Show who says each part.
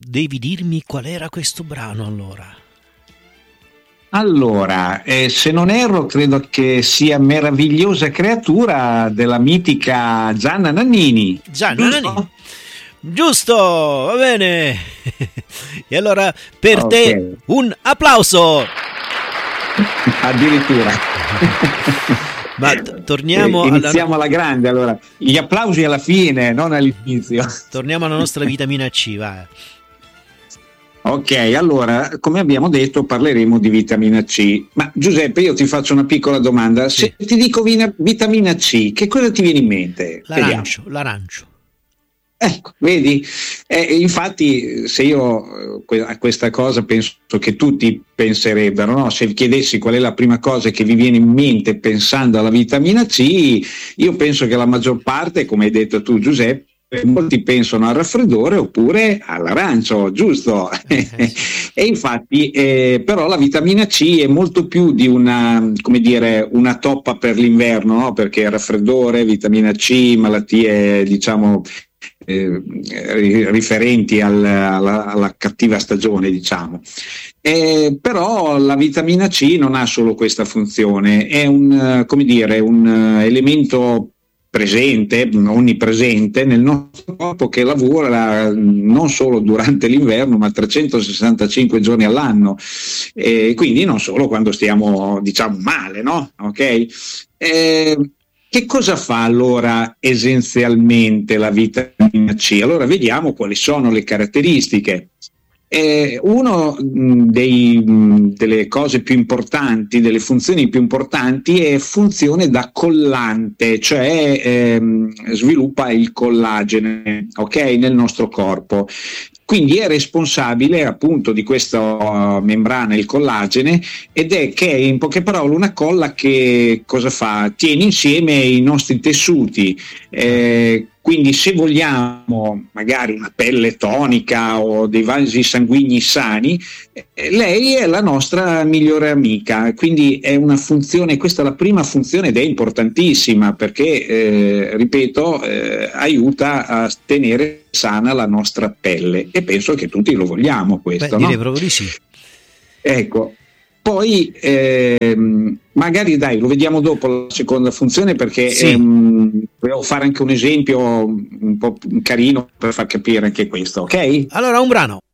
Speaker 1: devi dirmi qual era questo brano allora.
Speaker 2: Allora, se non erro, credo che sia Meravigliosa creatura della mitica Gianna Nannini.
Speaker 1: Gianna Nannini. Giusto, va bene. E allora per te un applauso.
Speaker 2: Addirittura.
Speaker 1: Ma torniamo
Speaker 2: iniziamo alla grande, allora. Gli applausi alla fine, non all'inizio.
Speaker 1: Torniamo alla nostra vitamina C, vai.
Speaker 2: Ok, allora, come abbiamo detto, parleremo di vitamina C. Ma Giuseppe, io ti faccio una piccola domanda.
Speaker 1: Sì.
Speaker 2: Se ti dico vitamina C, che cosa ti viene in mente?
Speaker 1: L'arancio.
Speaker 2: Ecco, vedi? Infatti, se io a questa cosa penso che tutti penserebbero, no? Se chiedessi qual è la prima cosa che vi viene in mente pensando alla vitamina C, io penso che la maggior parte, come hai detto tu Giuseppe, molti pensano al raffreddore oppure all'arancio, giusto? E infatti però la vitamina C è molto più di una, come dire, una toppa per l'inverno, no? Perché raffreddore, vitamina C, malattie diciamo riferenti alla cattiva stagione, diciamo. Però la vitamina C non ha solo questa funzione, è un elemento presente, onnipresente nel nostro corpo, che lavora non solo durante l'inverno ma 365 giorni all'anno, quindi non solo quando stiamo diciamo male, no? Ok? Che cosa fa allora essenzialmente la vitamina C? Allora vediamo quali sono le caratteristiche. Uno delle cose più importanti, delle funzioni più importanti, è funzione da collante, cioè sviluppa il collagene, ok, nel nostro corpo. Quindi è responsabile appunto di questa membrana, il collagene, ed è che in poche parole una colla che cosa fa? Tiene insieme i nostri tessuti. Quindi se vogliamo magari una pelle tonica o dei vasi sanguigni sani, lei è la nostra migliore amica, quindi è una funzione, questa è la prima funzione ed è importantissima perché, ripeto, aiuta a tenere sana la nostra pelle, e penso che tutti lo vogliamo questo.
Speaker 1: Direi
Speaker 2: no?
Speaker 1: proprio di sì.
Speaker 2: Ecco. Poi magari dai, lo vediamo dopo la seconda funzione, perché
Speaker 1: sì.
Speaker 2: Volevo fare anche un esempio un po' carino per far capire anche questo, ok?
Speaker 1: Allora un brano.